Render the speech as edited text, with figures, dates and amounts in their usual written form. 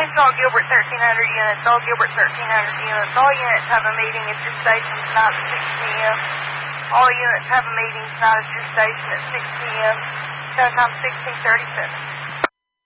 name's all Gilbert 1300 units. All Gilbert 1300 units. All units have a meeting at your station tonight at 6 p.m. All units have a meeting tonight at your station at 6 p.m. Showtime 1637.